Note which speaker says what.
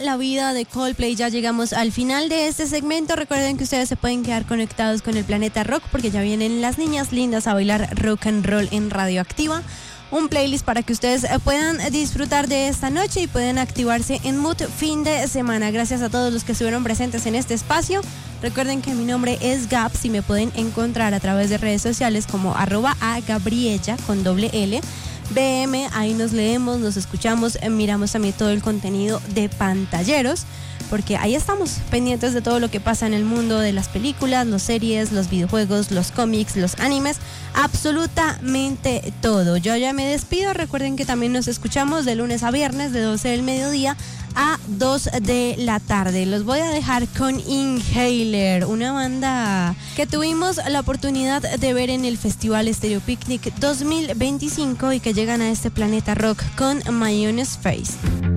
Speaker 1: la vida de Coldplay. Ya llegamos al final de este segmento. Recuerden que ustedes se pueden quedar conectados con el Planeta Rock porque ya vienen las niñas lindas a bailar rock and roll en Radioactiva. Un playlist para que ustedes puedan disfrutar de esta noche y pueden activarse en mood fin de semana. Gracias a todos los que estuvieron presentes en este espacio. Recuerden que mi nombre es Gaps y me pueden encontrar a través de redes sociales como @agabriella con doble L. BM, ahí nos leemos, nos escuchamos, miramos también todo el contenido de Pantalleros, porque ahí estamos pendientes de todo lo que pasa en el mundo de las películas, las series, los videojuegos, los cómics, los animes, absolutamente todo. Yo ya me despido, recuerden que también nos escuchamos de lunes a viernes de 12 del mediodía a 2 de la tarde. Los voy a dejar con Inhaler, una banda que tuvimos la oportunidad de ver en el Festival Stereo Picnic 2025 y que llegan a este Planeta Rock con My Own Space.